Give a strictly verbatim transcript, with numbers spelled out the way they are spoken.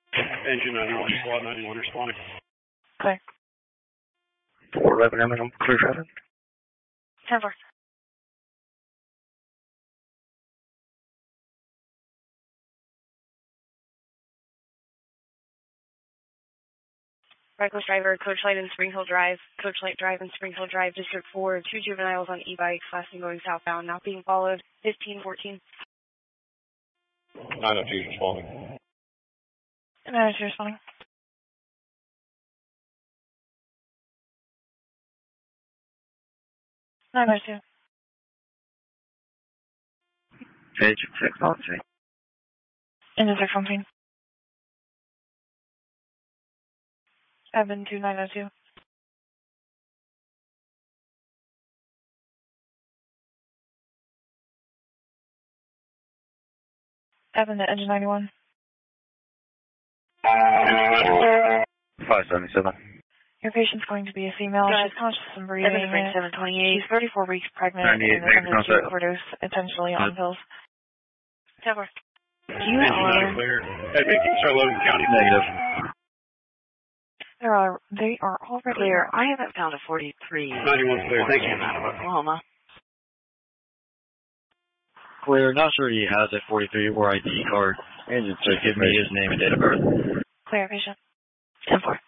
Engine ninety-one, squad ninety-one responding. Clear. four eleven M, clear traffic. ten four. Reckless driver, Coach Light and Spring Hill Drive, Coach Light Drive and Spring Hill Drive, District four, two juveniles on e-bikes, last and going southbound, not being followed, fifteen fourteen. nine oh two responding. nine oh two responding. nine oh two. Page technology. Engine six fourteen. Evan two nine oh two. Evan to engine ninety-one. five seventy-seven. Your patient's going to be a female. She's conscious and breathing. Evan to Frank seven twenty-eight. She's thirty-four weeks pregnant ninety-eight, and is negative under contact. overdose, intentionally on pills. ten four. Do you Engine are... nine clear. Edmonton, so Logan County. Negative. There are, they are already Clear. I haven't found a forty-three. ninety-one clear, thank you. Out of Oklahoma. Clear, not sure he has a forty-three or I D card. Engine, so give me his name and date of birth. Clear, patient. ten four.